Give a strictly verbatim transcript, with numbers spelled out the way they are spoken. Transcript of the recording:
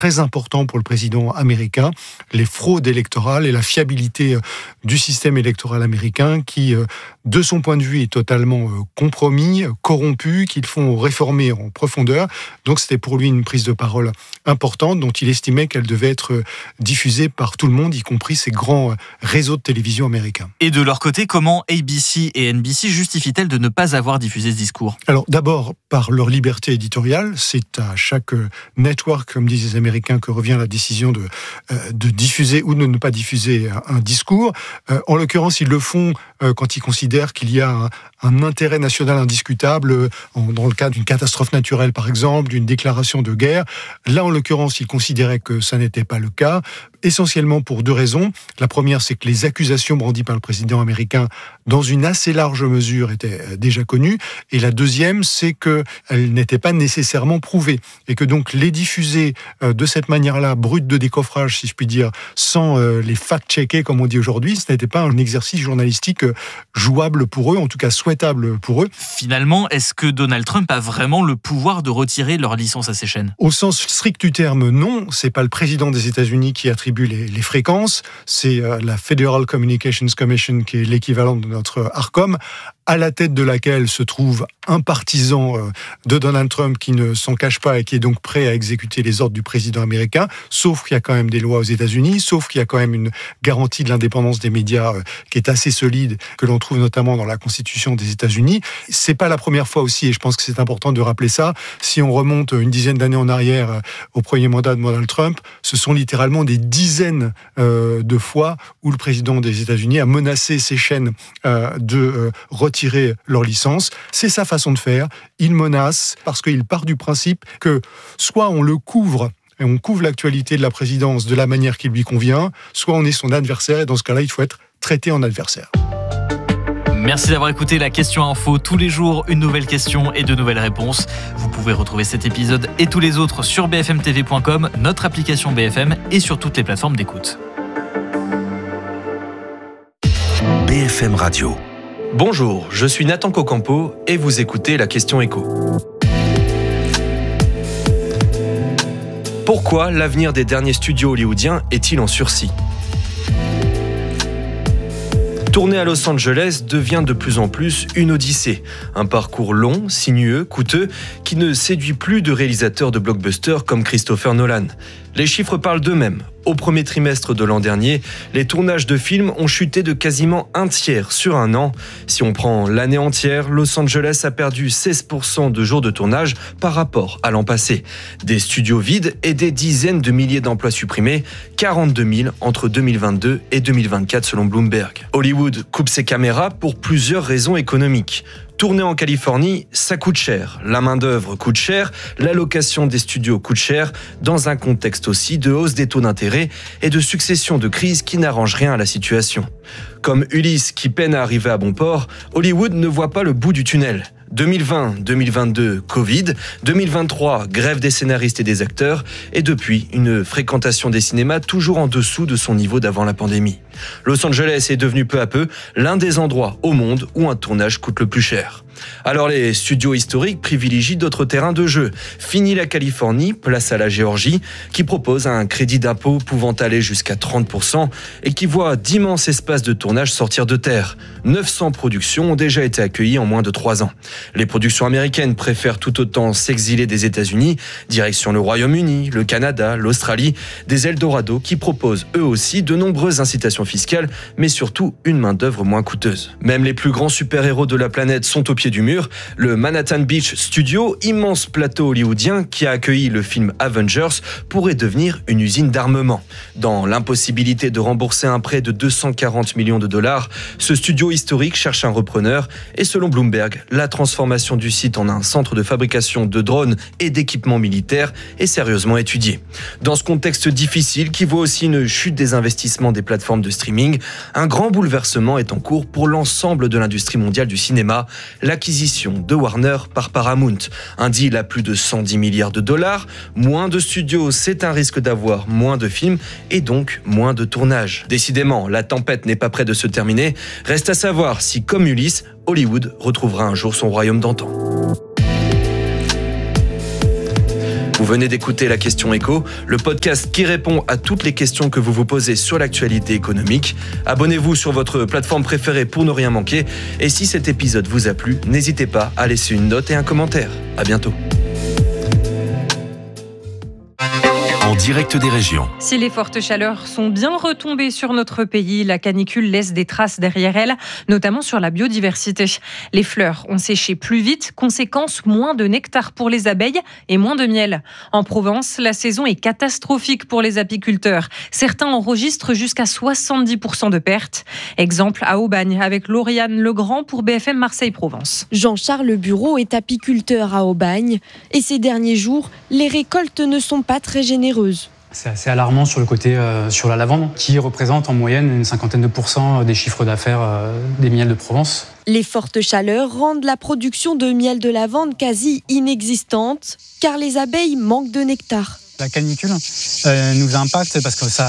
très important pour le président américain, les fraudes électorales et la fiabilité du système électoral américain qui, de son point de vue, est totalement compromis, corrompu, qu'il faut réformer en profondeur. Donc c'était pour lui une prise de parole importante dont il estimait qu'elle devait être diffusée par tout le monde, y compris ces grands réseaux de télévision américains. Et de leur côté, comment A B C et N B C justifient-elles de ne pas avoir diffusé ce discours ? Alors d'abord, par leur liberté éditoriale, c'est à chaque network, comme disent les Américains, que revient la décision de, euh, de diffuser ou de ne pas diffuser un, un discours. Euh, en l'occurrence, ils le font euh, quand ils considèrent qu'il y a un, un intérêt national indiscutable, euh, en, dans le cas d'une catastrophe naturelle, par exemple, d'une déclaration de guerre. Là, en l'occurrence, ils considéraient que ça n'était pas le cas, essentiellement pour deux raisons. La première, c'est que les accusations brandies par le président américain, dans une assez large mesure, étaient déjà connues. Et la deuxième, c'est qu'elles n'étaient pas nécessairement prouvées. Et que donc les diffuser euh, de cette manière-là, brute de décoffrage, si je puis dire, sans euh, les fact-checker, comme on dit aujourd'hui, ce n'était pas un exercice journalistique euh, jouable pour eux, en tout cas souhaitable pour eux. Finalement, est-ce que Donald Trump a vraiment le pouvoir de retirer leur licence à ces chaînes ? Au sens strict du terme, non. C'est pas le président des États-Unis qui attribue les, les fréquences. C'est euh, la Federal Communications Commission, qui est l'équivalent de notre ARCOM, à la tête de laquelle se trouve un partisan euh, de Donald Trump qui ne s'en cache pas et qui est donc prêt à exécuter les ordres du président américain, sauf qu'il y a quand même des lois aux États-Unis, sauf qu'il y a quand même une garantie de l'indépendance des médias euh, qui est assez solide, que l'on trouve notamment dans la Constitution des États-Unis. C'est pas la première fois aussi, et je pense que c'est important de rappeler ça. Si on remonte une dizaine d'années en arrière euh, au premier mandat de Donald Trump, ce sont littéralement des dizaines euh, de fois où le président des États-Unis a menacé ces chaînes euh, de euh, retirer leur licence. C'est sa façon de faire. Il menace parce qu'il part du principe que soit on le couvre et on couvre l'actualité de la présidence de la manière qui lui convient, soit on est son adversaire et dans ce cas-là, il faut être traité en adversaire. Merci d'avoir écouté la Question Info. Tous les jours, une nouvelle question et de nouvelles réponses. Vous pouvez retrouver cet épisode et tous les autres sur b f m t v point com, notre application B F M et sur toutes les plateformes d'écoute. B F M Radio. Bonjour, je suis Nathan Cocampo et vous écoutez la Question Écho. Pourquoi l'avenir des derniers studios hollywoodiens est-il en sursis ? Tourner à Los Angeles devient de plus en plus une odyssée. Un parcours long, sinueux, coûteux, qui ne séduit plus de réalisateurs de blockbusters comme Christopher Nolan. Les chiffres parlent d'eux-mêmes. Au premier trimestre de l'an dernier, les tournages de films ont chuté de quasiment un tiers sur un an. Si on prend l'année entière, Los Angeles a perdu seize pour cent de jours de tournage par rapport à l'an passé. Des studios vides et des dizaines de milliers d'emplois supprimés, quarante-deux mille entre deux mille vingt-deux et deux mille vingt-quatre selon Bloomberg. Hollywood coupe ses caméras pour plusieurs raisons économiques. Tourner en Californie, ça coûte cher. La main-d'œuvre coûte cher, la location des studios coûte cher, dans un contexte aussi de hausse des taux d'intérêt et de succession de crises qui n'arrangent rien à la situation. Comme Ulysse qui peine à arriver à bon port, Hollywood ne voit pas le bout du tunnel. deux mille vingt deux mille vingt-deux, Covid, deux mille vingt-trois, grève des scénaristes et des acteurs, et depuis, une fréquentation des cinémas toujours en dessous de son niveau d'avant la pandémie. Los Angeles est devenu peu à peu l'un des endroits au monde où un tournage coûte le plus cher. Alors les studios historiques privilégient d'autres terrains de jeu. Fini la Californie, place à la Géorgie, qui propose un crédit d'impôt pouvant aller jusqu'à trente pour cent et qui voit d'immenses espaces de tournage sortir de terre. neuf cents productions ont déjà été accueillies en moins de trois ans. Les productions américaines préfèrent tout autant s'exiler des États-Unis, direction le Royaume-Uni, le Canada, l'Australie, des Eldorado qui proposent eux aussi de nombreuses incitations fiscales, mais surtout une main-d'œuvre moins coûteuse. Même les plus grands super-héros de la planète sont au pied du mur. Le Manhattan Beach Studio, immense plateau hollywoodien qui a accueilli le film Avengers, pourrait devenir une usine d'armement. Dans l'impossibilité de rembourser un prêt de deux cent quarante millions de dollars, ce studio historique cherche un repreneur et selon Bloomberg, la transformation du site en un centre de fabrication de drones et d'équipements militaires est sérieusement étudiée. Dans ce contexte difficile qui voit aussi une chute des investissements des plateformes de streaming, un grand bouleversement est en cours pour l'ensemble de l'industrie mondiale du cinéma, l'acquisition de Warner par Paramount. Un deal à plus de cent dix milliards de dollars, moins de studios, c'est un risque d'avoir moins de films et donc moins de tournages. Décidément, la tempête n'est pas près de se terminer. Reste à savoir si, comme Ulysse, Hollywood retrouvera un jour son royaume d'antan. Vous venez d'écouter La Question Éco, le podcast qui répond à toutes les questions que vous vous posez sur l'actualité économique. Abonnez-vous sur votre plateforme préférée pour ne rien manquer. Et si cet épisode vous a plu, n'hésitez pas à laisser une note et un commentaire. À bientôt. En direct des régions. Si les fortes chaleurs sont bien retombées sur notre pays, la canicule laisse des traces derrière elle, notamment sur la biodiversité. Les fleurs ont séché plus vite, conséquence, moins de nectar pour les abeilles et moins de miel. En Provence, la saison est catastrophique pour les apiculteurs. Certains enregistrent jusqu'à soixante-dix pour cent de pertes. Exemple à Aubagne avec Lauriane Legrand pour B F M Marseille-Provence. Jean-Charles Bureau est apiculteur à Aubagne et ces derniers jours, les récoltes ne sont pas très généreuses. C'est assez alarmant sur le côté euh, sur la lavande, qui représente en moyenne une cinquantaine de pourcents des chiffres d'affaires euh, des miels de Provence. Les fortes chaleurs rendent la production de miel de lavande quasi inexistante, car les abeilles manquent de nectar. La canicule euh, nous impacte parce que ça